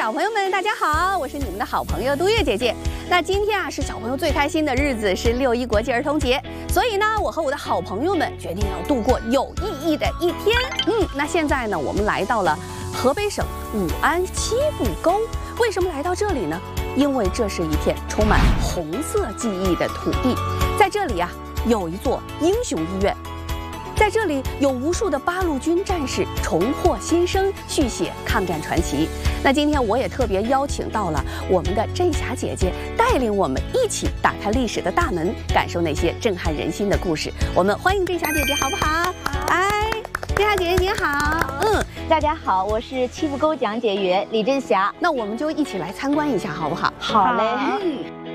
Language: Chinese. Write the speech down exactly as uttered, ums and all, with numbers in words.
小朋友们，大家好，我是你们的好朋友杜月姐姐。那今天啊是小朋友最开心的日子，是六一国际儿童节，所以呢，我和我的好朋友们决定要度过有意义的一天。嗯，那现在呢，我们来到了河北省武安七步沟。为什么来到这里呢？因为这是一片充满红色记忆的土地，在这里啊，有一座英雄医院。 在这里有无数的八路军战士重获新生，续写抗战传奇。那今天我也特别邀请到了我们的振霞姐姐，带领我们一起打开历史的大门，感受那些震撼人心的故事。我们欢迎振霞姐姐，好不好？哎，振霞姐姐您好，嗯， 大家好，我是七步沟讲解员李振霞。 那我们就一起来参观一下，好不好？ 好嘞。 嗯